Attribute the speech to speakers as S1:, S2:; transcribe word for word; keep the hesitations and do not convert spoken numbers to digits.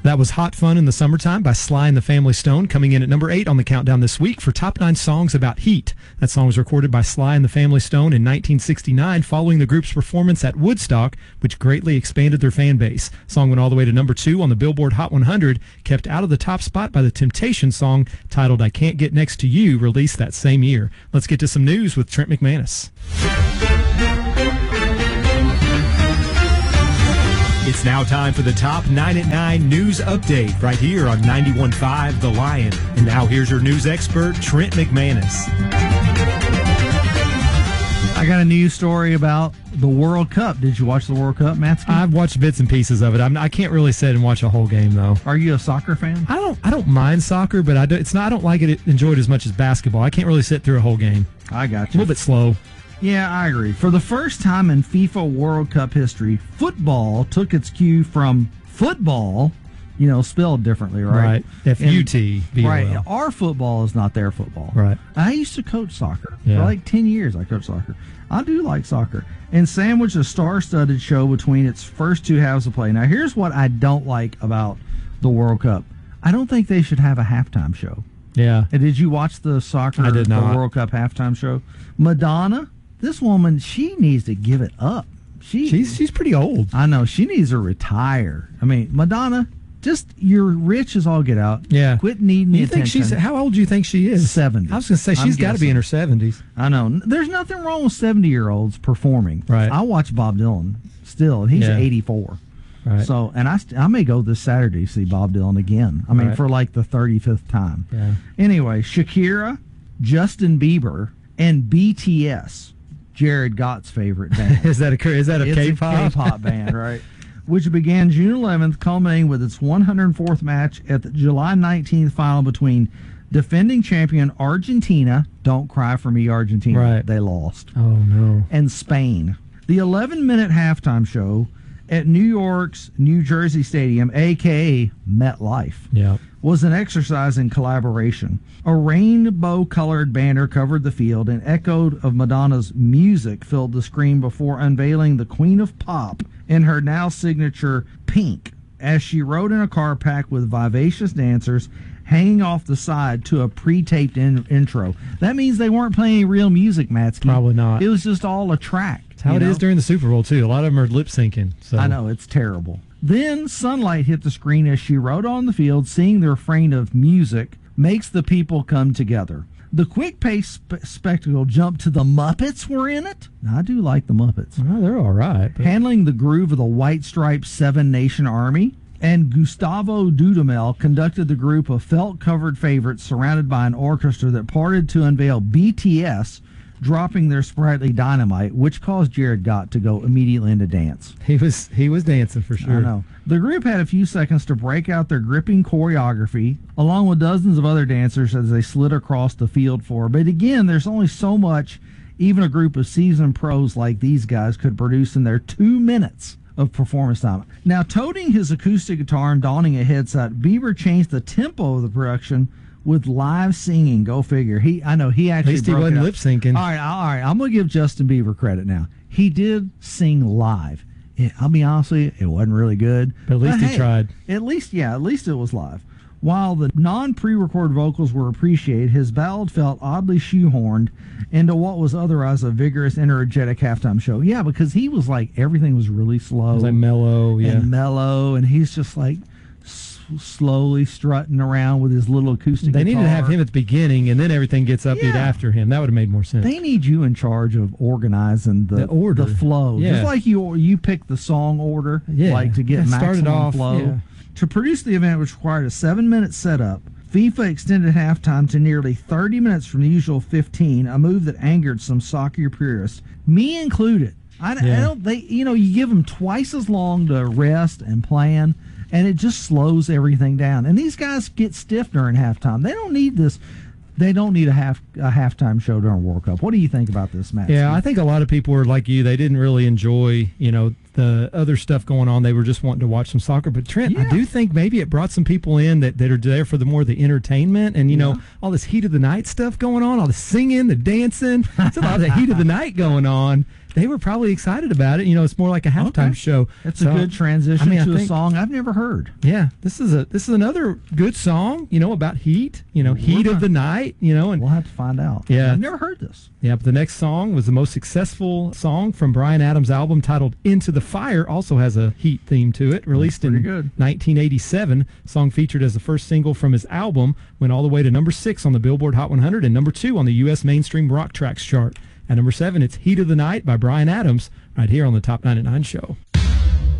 S1: That was Hot Fun in the Summertime by Sly and the Family Stone, coming in at number eight on the countdown this week for Top nine Songs About Heat. That song was recorded by Sly and the Family Stone in nineteen sixty-nine following the group's performance at Woodstock, which greatly expanded their fan base. The song went all the way to number two on the Billboard Hot one hundred, kept out of the top spot by the Temptations song titled I Can't Get Next to You, released that same year. Let's get to some news with Trent McManus. It's now time for the Top nine at nine News Update right here on ninety-one point five The Lion. And now here's your news expert, Trent McManus.
S2: I got a news story about the World Cup. Did you watch the World Cup, Matsky?
S1: I've watched bits and pieces of it. I'm, I can't really sit and watch a whole game, though.
S2: Are you a soccer fan?
S1: I don't. I don't mind soccer, but I do, it's not. I don't like it. Enjoy it as much as basketball. I can't really sit through a whole game.
S2: I got
S1: A
S2: you.
S1: little bit slow.
S2: Yeah, I agree. For the first time in FIFA World Cup history, football took its cue from football, you know, spelled differently, right?
S1: Right. F U T B O L.
S2: Right. Our football is not their football.
S1: Right.
S2: I used to coach soccer.
S1: Yeah.
S2: For like ten years, I coached soccer. I do like soccer. And sandwich a star-studded show between its first two halves of play. Now, here's what I don't like about the World Cup. I don't think they should have a halftime show.
S1: Yeah.
S2: And did you watch the soccer
S1: I did not.
S2: the World Cup halftime show? Madonna, this woman, she needs to give it up. She,
S1: She's she's pretty old.
S2: I know. She needs to retire. I mean, Madonna, just you're rich as all get out.
S1: Yeah.
S2: Quit needing the
S1: You think
S2: attention.
S1: she's how old do you think she is?
S2: seventy.
S1: I was going to say she's got to be in her seventies.
S2: I know. There's nothing wrong with seventy-year-olds performing.
S1: Right.
S2: I watch Bob Dylan still, and he's
S1: Yeah.
S2: eighty-four.
S1: Right.
S2: So, and I, st- I may go this Saturday to see Bob Dylan again. I mean,
S1: Right.
S2: for like the thirty-fifth time.
S1: Yeah.
S2: Anyway, Shakira, Justin Bieber, and B T S, Jared Gott's favorite band.
S1: Is that a is that a
S2: It's
S1: K-pop?
S2: a K-pop band, right? Which began June eleventh, culminating with its one hundred fourth match at the July nineteenth final between defending champion Argentina, don't cry for me, Argentina,
S1: Right.
S2: they lost,
S1: Oh no.
S2: and Spain. The eleven-minute halftime show at New York's New Jersey Stadium, a k a. MetLife,
S1: Yeah.
S2: was an exercise in collaboration. A rainbow-colored banner covered the field and echoed of Madonna's music filled the screen before unveiling the Queen of Pop in her now signature pink as she rode in a car packed with vivacious dancers hanging off the side to a pre-taped in- intro. That means they weren't playing real music, Matsky.
S1: Probably not.
S2: It was just all a track.
S1: It's how
S2: you
S1: it
S2: know?
S1: is during the Super Bowl too. A lot of them are lip syncing. So
S2: I know, it's terrible. Then sunlight hit the screen as she rode on the field, seeing the refrain of music makes the people come together. The quick-paced spe- spectacle jumped to the Muppets were in it. Now, I do like the Muppets.
S1: Well, they're all right. but-
S2: Handling the groove of the White Striped Seven Nation Army. And Gustavo Dudamel conducted the group of felt-covered favorites surrounded by an orchestra that parted to unveil B T S, dropping their sprightly dynamite, which caused Jared Gott to go immediately into dance.
S1: He was he was dancing for sure.
S2: I know. The group had a few seconds to break out their gripping choreography, along with dozens of other dancers as they slid across the field floor. But again, there's only so much even a group of seasoned pros like these guys could produce in their two minutes of performance time. Now, toting his acoustic guitar and donning a headset, Bieber changed the tempo of the production with live singing. Go figure. He, I know he
S1: At
S2: actually
S1: least he
S2: broke
S1: wasn't
S2: it up.
S1: lip syncing.
S2: All right, all right. I'm gonna give Justin Bieber credit now. He did sing live. It, I'll be honest with you, it wasn't really good.
S1: But at least he
S2: hey,
S1: tried.
S2: At least, yeah, at least it was live. While the non-pre-recorded vocals were appreciated, his ballad felt oddly shoehorned into what was otherwise a vigorous, energetic halftime show. Yeah, because he was like, everything was really slow.
S1: It was like mellow, yeah.
S2: And mellow, and he's just like s- slowly strutting around with his little acoustic
S1: They
S2: guitar.
S1: needed to have him at the beginning, and then everything gets upbeat
S2: Yeah.
S1: after him. That would have made more sense.
S2: They need you in charge of organizing the,
S1: The order.
S2: the flow.
S1: Yeah.
S2: Just like you you pick the song order,
S1: Yeah.
S2: like to get
S1: Yeah, start it
S2: maximum
S1: off,
S2: flow.
S1: yeah.
S2: To produce the event, which required a seven-minute setup, FIFA extended halftime to nearly thirty minutes from the usual fifteen, a move that angered some soccer purists, me included. I, I
S1: Yeah.
S2: don't. They, you know, you give them twice as long to rest and plan, and it just slows everything down. And these guys get stiff during halftime. They don't need this. They don't need a half a halftime show during World Cup. What do you think about this, Matt?
S1: Yeah, I think a lot of people were like you. They didn't really enjoy, you know, the other stuff going on. They were just wanting to watch some soccer. But Trent, I
S2: Yeah.
S1: do think maybe it brought some people in that, that are there for the more the entertainment and, you
S2: Yeah.
S1: know, all this heat of the night stuff going on, all the singing, the dancing. It's a lot of heat of the night going on. they were probably excited about it. You know, it's more like a halftime
S2: Okay.
S1: show.
S2: That's
S1: So,
S2: a good transition
S1: I mean, I
S2: to a
S1: think-
S2: song I've never heard.
S1: Yeah, this is a this is another good song. You know, about heat. You know,
S2: We're
S1: heat
S2: gonna-
S1: of the night. You know, and
S2: We'll have to find out.
S1: Yeah.
S2: I've never heard this.
S1: yeah, but the next song was the most successful song from Bryan Adams' album titled Into the Fire. Also has a heat theme to it. Released in
S2: pretty good.
S1: nineteen eighty-seven. Song featured as the first single from his album. Went all the way to number six on the Billboard Hot one hundred and number two on the U S Mainstream Rock Tracks chart. At number seven, it's Heat of the Night by Bryan Adams right here on the Top nine at nine show.